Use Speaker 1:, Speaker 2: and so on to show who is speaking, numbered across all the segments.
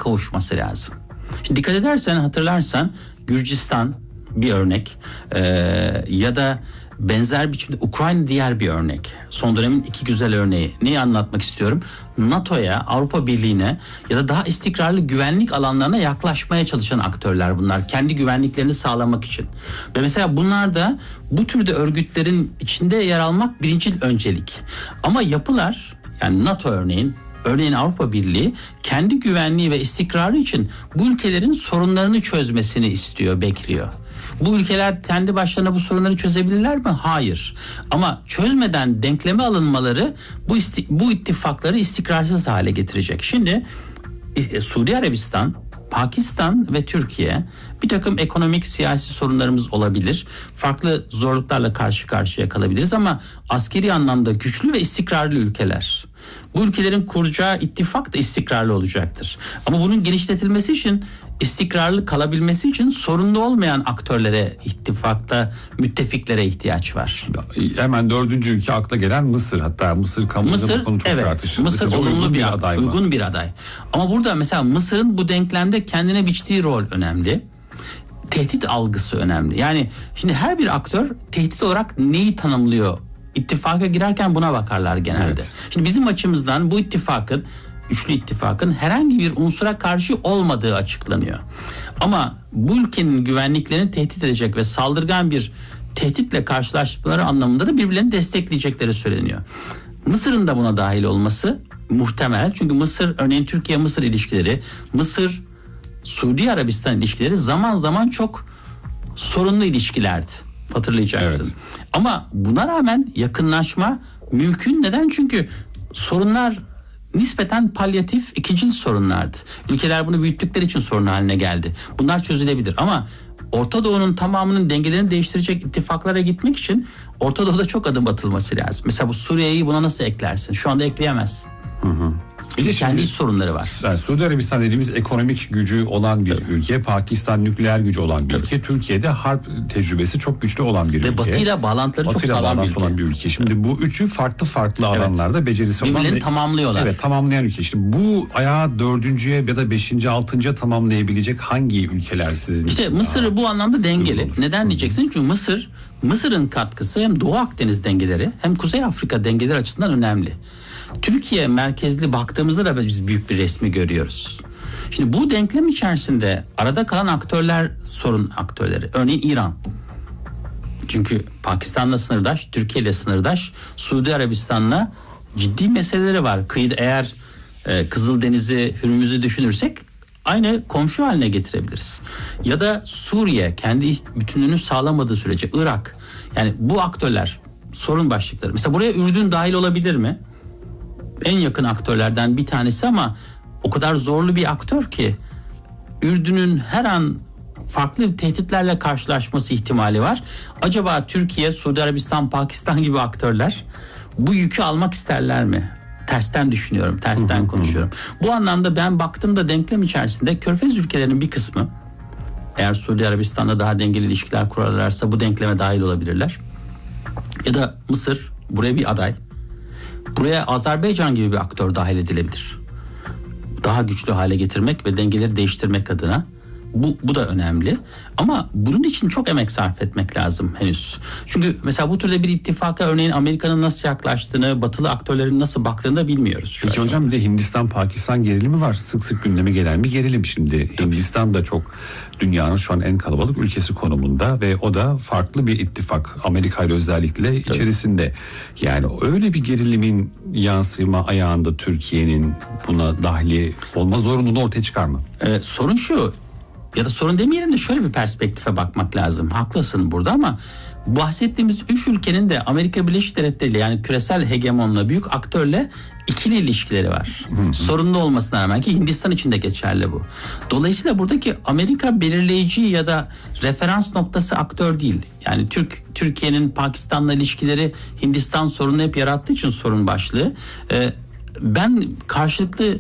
Speaker 1: kavuşması lazım. Şimdi dikkat edersen, hatırlarsan Gürcistan bir örnek ya da benzer biçimde Ukrayna diğer bir örnek. Son dönemin iki güzel örneği. Neyi anlatmak istiyorum? NATO'ya, Avrupa Birliği'ne ya da daha istikrarlı güvenlik alanlarına yaklaşmaya çalışan aktörler bunlar. Kendi güvenliklerini sağlamak için. Ve mesela bunlar da bu türde örgütlerin içinde yer almak birincil öncelik. Ama yapılar, yani NATO örneğin Avrupa Birliği kendi güvenliği ve istikrarı için bu ülkelerin sorunlarını çözmesini istiyor, bekliyor. Bu ülkeler kendi başlarına bu sorunları çözebilirler mi? Hayır. Ama çözmeden denkleme alınmaları bu ittifakları istikrarsız hale getirecek. Şimdi Suudi Arabistan, Pakistan ve Türkiye bir takım ekonomik, siyasi sorunlarımız olabilir. Farklı zorluklarla karşı karşıya kalabiliriz ama askeri anlamda güçlü ve istikrarlı ülkeler. Bu ülkelerin kuracağı ittifak da istikrarlı olacaktır. Ama bunun genişletilmesi için, istikrarlı kalabilmesi için sorunlu olmayan aktörlere, ittifakta müttefiklere ihtiyaç var.
Speaker 2: Hemen dördüncü ülke akla gelen Mısır. Hatta Mısır kamuoyunda bu konu çok tartışıldı.
Speaker 1: Mısır olumlu bir aday, uygun bir aday. Ama burada mesela Mısır'ın bu denklemde kendine biçtiği rol önemli. Tehdit algısı önemli. Yani şimdi her bir aktör tehdit olarak neyi tanımlıyor? İttifaka girerken buna bakarlar genelde. Evet. Şimdi bizim açımızdan bu ittifakın, üçlü ittifakın herhangi bir unsura karşı olmadığı açıklanıyor. Ama bu ülkenin güvenliklerini tehdit edecek ve saldırgan bir tehditle karşılaştıkları anlamında da birbirlerini destekleyecekleri söyleniyor. Mısır'ın da buna dahil olması muhtemel. Çünkü Mısır, örneğin Türkiye-Mısır ilişkileri, Mısır-Suudi Arabistan ilişkileri zaman zaman çok sorunlu ilişkilerdi. Hatırlayacaksın. Evet. Ama buna rağmen yakınlaşma mümkün. Neden? Çünkü sorunlar nispeten palyatif, ikincil sorunlardı. Ülkeler bunu büyüttükleri için sorun haline geldi. Bunlar çözülebilir ama Orta Doğu'nun tamamının dengelerini değiştirecek ittifaklara gitmek için Orta Doğu'da çok adım atılması lazım. Mesela bu Suriye'yi buna nasıl eklersin? Şu anda ekleyemezsin. Kendi iç sorunları var.
Speaker 2: Yani Suudi Arabistan dediğimiz ekonomik gücü olan bir ülke, Pakistan nükleer gücü olan bir ülke, Türkiye'de harp tecrübesi çok güçlü olan bir ülke.
Speaker 1: Ve Batı'yla bağlantıları çok sağlam
Speaker 2: bir ülke. Şimdi bu üçü farklı alanlarda becerisi olan.
Speaker 1: Birbirlerini tamamlıyorlar.
Speaker 2: Evet, tamamlayan ülke. İşte bu ayağı dördüncüye ya da beşinci, altıncıya tamamlayabilecek hangi ülkeler sizin?
Speaker 1: İşte Mısır bu anlamda dengeli. Neden diyeceksin? Çünkü Mısır'ın katkısı hem Doğu Akdeniz dengeleri hem Kuzey Afrika dengeleri açısından önemli. Türkiye merkezli baktığımızda da biz büyük bir resmi görüyoruz. Şimdi bu denklem içerisinde arada kalan aktörler sorun aktörleri. Örneğin İran. Çünkü Pakistan'la sınırdaş, Türkiye ile sınırdaş, Suudi Arabistan'la ciddi meseleleri var. Kıyıda eğer Kızıldeniz'i, Hürmüz'ü düşünürsek aynı komşu haline getirebiliriz. Ya da Suriye kendi bütünlüğünü sağlamadığı sürece Irak. Yani bu aktörler sorun başlıkları. Mesela buraya Ürdün dahil olabilir mi? En yakın aktörlerden bir tanesi ama o kadar zorlu bir aktör ki Ürdün'ün her an farklı tehditlerle karşılaşması ihtimali var. Acaba Türkiye, Suudi Arabistan, Pakistan gibi aktörler bu yükü almak isterler mi? Tersten düşünüyorum, tersten konuşuyorum. Bu anlamda ben baktığımda denklem içerisinde Körfez ülkelerinin bir kısmı, eğer Suudi Arabistan'da daha dengeli ilişkiler kurarlarsa bu denkleme dahil olabilirler. Ya da Mısır buraya bir aday. Buraya Azerbaycan gibi bir aktör dahil edilebilir. Daha güçlü hale getirmek ve dengeleri değiştirmek adına. Bu da önemli. Ama bunun için çok emek sarf etmek lazım henüz. Çünkü mesela bu türde bir ittifaka örneğin Amerika'nın nasıl yaklaştığını, batılı aktörlerin nasıl baktığını da bilmiyoruz.
Speaker 2: Peki hocam, bir de Hindistan-Pakistan gerilimi var. Sık sık gündeme gelen bir gerilim şimdi. Tabii. Hindistan da çok dünyanın şu an en kalabalık ülkesi konumunda ve o da farklı bir ittifak. Amerika ile özellikle içerisinde. Yani öyle bir gerilimin yansıma ayağında Türkiye'nin buna dahili olma zorunluluğu ortaya çıkar mı?
Speaker 1: Sorun şu. Ya da sorun demeyelim de şöyle bir perspektife bakmak lazım. Haklısın burada ama bahsettiğimiz 3 ülkenin de Amerika Birleşik Devletleri ile yani küresel hegemonla, büyük aktörle ikili ilişkileri var. Sorunlu olmasına rağmen ki Hindistan için de geçerli bu. Dolayısıyla buradaki Amerika belirleyici ya da referans noktası aktör değil. Yani Türkiye'nin Pakistan'la ilişkileri Hindistan sorununu hep yarattığı için sorun başlığı. Ben karşılıklı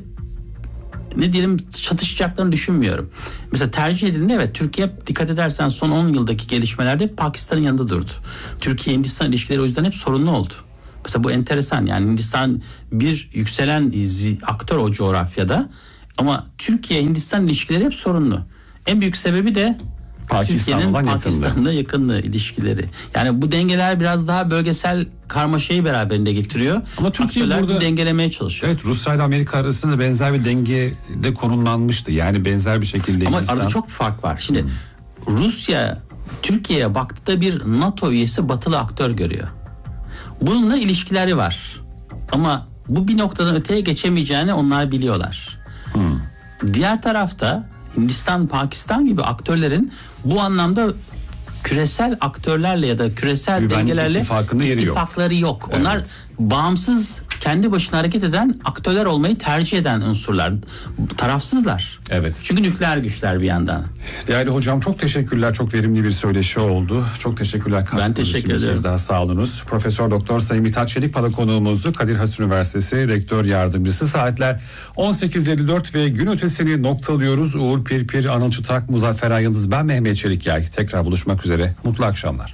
Speaker 1: çatışacaklarını düşünmüyorum. Mesela tercih edildiğinde evet Türkiye dikkat edersen son 10 yıldaki gelişmelerde Pakistan'ın yanında durdu. Türkiye-Hindistan ilişkileri o yüzden hep sorunlu oldu. Mesela bu enteresan, yani Hindistan bir yükselen aktör o coğrafyada Ama Türkiye-Hindistan ilişkileri hep sorunlu. En büyük sebebi de Türkiye'nin Pakistan'la yakınlığı, ilişkileri. Yani bu dengeler biraz daha bölgesel karmaşayı beraberinde getiriyor.
Speaker 2: Ama Türkiye burada
Speaker 1: dengelemeye çalışıyor.
Speaker 2: Evet, Rusya ile Amerika arasında benzer bir dengede konumlanmıştı. Yani benzer bir şekilde
Speaker 1: ama arada çok fark var. Şimdi Rusya Türkiye'ye baktığında bir NATO üyesi batılı aktör görüyor. Bununla ilişkileri var. Ama bu bir noktadan öteye geçemeyeceğini onlar biliyorlar. Diğer tarafta Hindistan, Pakistan gibi aktörlerin bu anlamda küresel aktörlerle ya da küresel
Speaker 2: güvenlik
Speaker 1: dengelerle
Speaker 2: ittifakları
Speaker 1: yok. Onlar
Speaker 2: evet.
Speaker 1: Bağımsız, kendi başına hareket eden aktörler olmayı tercih eden unsurlar. Tarafsızlar.
Speaker 2: Evet.
Speaker 1: Çünkü nükleer güçler bir yandan.
Speaker 2: Değerli hocam, çok teşekkürler. Çok verimli bir söyleşi oldu. Çok teşekkürler.
Speaker 1: Ben teşekkür ederim.
Speaker 2: Daha sağ olunuz. Profesör Doktor Sayın Mithat Çelikpala konuğumuzdu. Kadir Has Üniversitesi Rektör Yardımcısı. Saatler 18.54 ve gün ötesini noktalıyoruz. Uğur Pirpir, Anıl Çıtak, Muzaffer Ay Yıldız, ben Mehmet Çelikyay. Tekrar buluşmak üzere. Mutlu akşamlar.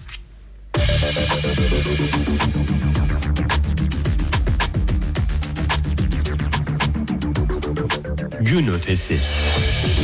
Speaker 3: Gün ötesi.